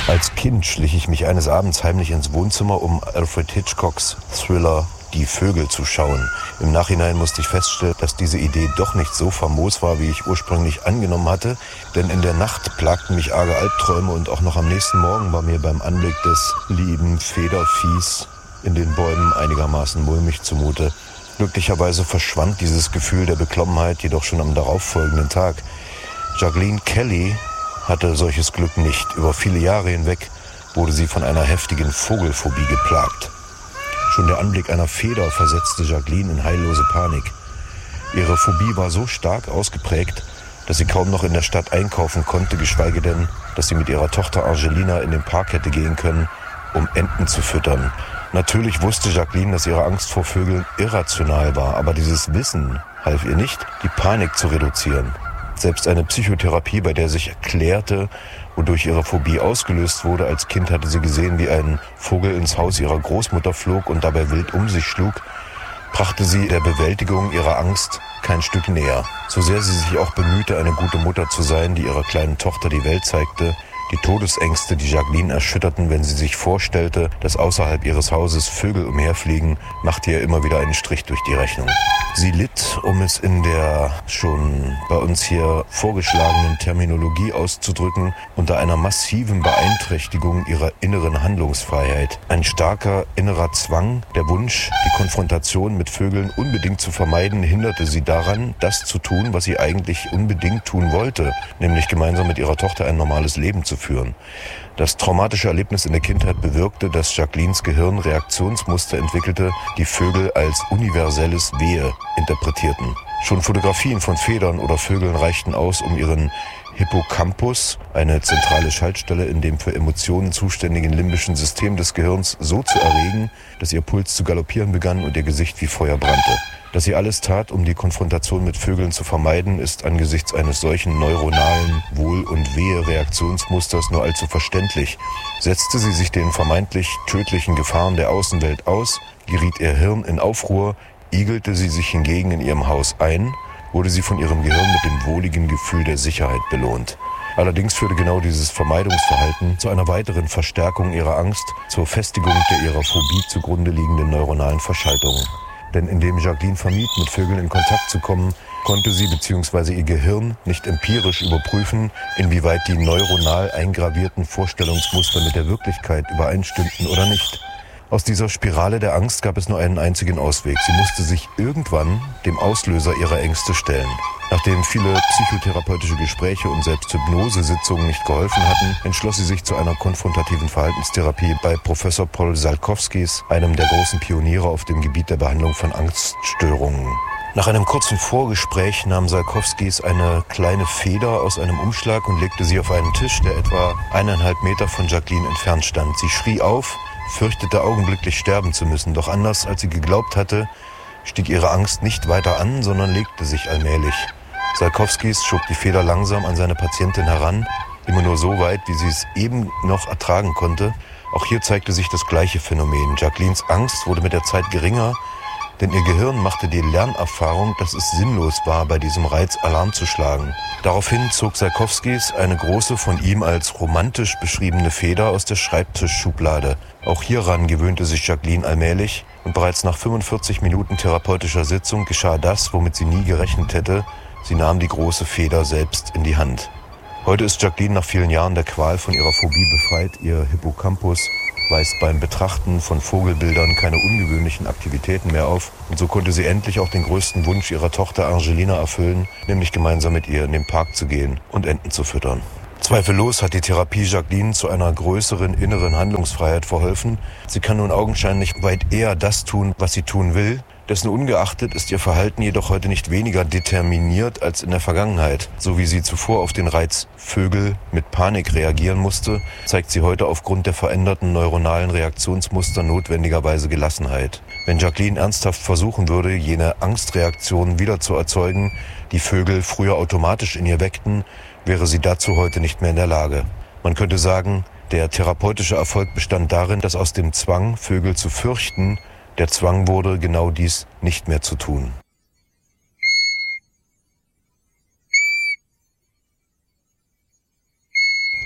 Als Kind schlich ich mich eines Abends heimlich ins Wohnzimmer, um Alfred Hitchcocks Thriller Die Vögel zu schauen. Im Nachhinein musste ich feststellen, dass diese Idee doch nicht so famos war, wie ich ursprünglich angenommen hatte, denn in der Nacht plagten mich arge Albträume und auch noch am nächsten Morgen war mir beim Anblick des lieben Federviehs in den Bäumen einigermaßen mulmig zumute. Glücklicherweise verschwand dieses Gefühl der Beklommenheit jedoch schon am darauffolgenden Tag. Jacqueline Kelly hatte solches Glück nicht. Über viele Jahre hinweg wurde sie von einer heftigen Vogelphobie geplagt. Schon der Anblick einer Feder versetzte Jacqueline in heillose Panik. Ihre Phobie war so stark ausgeprägt, dass sie kaum noch in der Stadt einkaufen konnte, geschweige denn, dass sie mit ihrer Tochter Angelina in den Park hätte gehen können, um Enten zu füttern. Natürlich wusste Jacqueline, dass ihre Angst vor Vögeln irrational war, aber dieses Wissen half ihr nicht, die Panik zu reduzieren. Selbst eine Psychotherapie, bei der sich erklärte, wodurch ihre Phobie ausgelöst wurde. Als Kind hatte sie gesehen, wie ein Vogel ins Haus ihrer Großmutter flog und dabei wild um sich schlug, brachte sie der Bewältigung ihrer Angst kein Stück näher. So sehr sie sich auch bemühte, eine gute Mutter zu sein, die ihrer kleinen Tochter die Welt zeigte, die Todesängste, die Jacqueline erschütterten, wenn sie sich vorstellte, dass außerhalb ihres Hauses Vögel umherfliegen, machte ihr immer wieder einen Strich durch die Rechnung. Sie litt, um es in der schon bei uns hier vorgeschlagenen Terminologie auszudrücken, unter einer massiven Beeinträchtigung ihrer inneren Handlungsfreiheit. Ein starker innerer Zwang, der Wunsch, die Konfrontation mit Vögeln unbedingt zu vermeiden, hinderte sie daran, das zu tun, was sie eigentlich unbedingt tun wollte, nämlich gemeinsam mit ihrer Tochter ein normales Leben zu führen. Das traumatische Erlebnis in der Kindheit bewirkte, dass Jacquelines Gehirn Reaktionsmuster entwickelte, die Vögel als universelles Wehe interpretierten. Schon Fotografien von Federn oder Vögeln reichten aus, um ihren Hippocampus, eine zentrale Schaltstelle in dem für Emotionen zuständigen limbischen System des Gehirns, so zu erregen, dass ihr Puls zu galoppieren begann und ihr Gesicht wie Feuer brannte. Dass sie alles tat, um die Konfrontation mit Vögeln zu vermeiden, ist angesichts eines solchen neuronalen Wohl- und Wehe-Reaktionsmusters nur allzu verständlich. Setzte sie sich den vermeintlich tödlichen Gefahren der Außenwelt aus, geriet ihr Hirn in Aufruhr, igelte sie sich hingegen in ihrem Haus ein, wurde sie von ihrem Gehirn mit dem wohligen Gefühl der Sicherheit belohnt. Allerdings führte genau dieses Vermeidungsverhalten zu einer weiteren Verstärkung ihrer Angst, zur Festigung der ihrer Phobie zugrunde liegenden neuronalen Verschaltungen. Denn indem Jacqueline vermied, mit Vögeln in Kontakt zu kommen, konnte sie bzw. ihr Gehirn nicht empirisch überprüfen, inwieweit die neuronal eingravierten Vorstellungsmuster mit der Wirklichkeit übereinstimmten oder nicht. Aus dieser Spirale der Angst gab es nur einen einzigen Ausweg. Sie musste sich irgendwann dem Auslöser ihrer Ängste stellen. Nachdem viele psychotherapeutische Gespräche und selbst Hypnosesitzungen nicht geholfen hatten, entschloss sie sich zu einer konfrontativen Verhaltenstherapie bei Professor Paul Salkowskis, einem der großen Pioniere auf dem Gebiet der Behandlung von Angststörungen. Nach einem kurzen Vorgespräch nahm Salkowskis eine kleine Feder aus einem Umschlag und legte sie auf einen Tisch, der etwa 1,5 Meter von Jacqueline entfernt stand. Sie schrie auf, fürchtete augenblicklich sterben zu müssen, doch anders als sie geglaubt hatte, stieg ihre Angst nicht weiter an, sondern legte sich allmählich. Salkowskis schob die Feder langsam an seine Patientin heran, immer nur so weit, wie sie es eben noch ertragen konnte. Auch hier zeigte sich das gleiche Phänomen. Jacquelines Angst wurde mit der Zeit geringer, denn ihr Gehirn machte die Lernerfahrung, dass es sinnlos war, bei diesem Reiz Alarm zu schlagen. Daraufhin zog Salkowskis eine große, von ihm als romantisch beschriebene Feder aus der Schreibtischschublade. Auch hieran gewöhnte sich Jacqueline allmählich und bereits nach 45 Minuten therapeutischer Sitzung geschah das, womit sie nie gerechnet hätte. Sie nahm die große Feder selbst in die Hand. Heute ist Jacqueline nach vielen Jahren der Qual von ihrer Phobie befreit. Ihr Hippocampus weist beim Betrachten von Vogelbildern keine ungewöhnlichen Aktivitäten mehr auf. Und so konnte sie endlich auch den größten Wunsch ihrer Tochter Angelina erfüllen, nämlich gemeinsam mit ihr in den Park zu gehen und Enten zu füttern. Zweifellos hat die Therapie Jacqueline zu einer größeren inneren Handlungsfreiheit verholfen. Sie kann nun augenscheinlich weit eher das tun, was sie tun will. Dessen ungeachtet ist ihr Verhalten jedoch heute nicht weniger determiniert als in der Vergangenheit. So wie sie zuvor auf den Reiz Vögel mit Panik reagieren musste, zeigt sie heute aufgrund der veränderten neuronalen Reaktionsmuster notwendigerweise Gelassenheit. Wenn Jacqueline ernsthaft versuchen würde, jene Angstreaktionen wieder zu erzeugen, die Vögel früher automatisch in ihr weckten, wäre sie dazu heute nicht mehr in der Lage. Man könnte sagen, der therapeutische Erfolg bestand darin, dass aus dem Zwang, Vögel zu fürchten, der Zwang wurde, genau dies nicht mehr zu tun.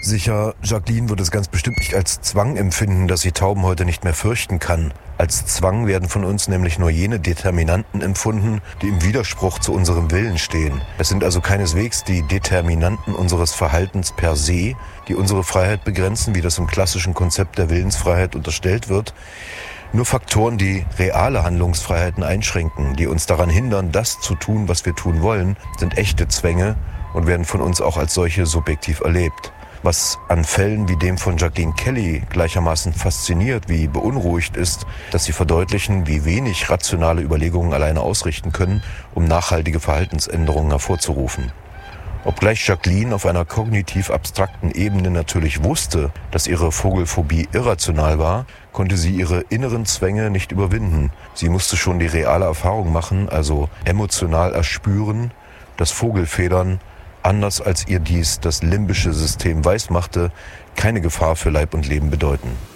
Sicher, Jacqueline wird es ganz bestimmt nicht als Zwang empfinden, dass sie Tauben heute nicht mehr fürchten kann. Als Zwang werden von uns nämlich nur jene Determinanten empfunden, die im Widerspruch zu unserem Willen stehen. Es sind also keineswegs die Determinanten unseres Verhaltens per se, die unsere Freiheit begrenzen, wie das im klassischen Konzept der Willensfreiheit unterstellt wird. Nur Faktoren, die reale Handlungsfreiheiten einschränken, die uns daran hindern, das zu tun, was wir tun wollen, sind echte Zwänge und werden von uns auch als solche subjektiv erlebt. Was an Fällen wie dem von Jacqueline Kelly gleichermaßen fasziniert wie beunruhigt ist, dass sie verdeutlichen, wie wenig rationale Überlegungen alleine ausrichten können, um nachhaltige Verhaltensänderungen hervorzurufen. Obgleich Jacqueline auf einer kognitiv abstrakten Ebene natürlich wusste, dass ihre Vogelphobie irrational war, konnte sie ihre inneren Zwänge nicht überwinden. Sie musste schon die reale Erfahrung machen, also emotional erspüren, dass Vogelfedern, anders als ihr dies das limbische System weismachte, keine Gefahr für Leib und Leben bedeuten.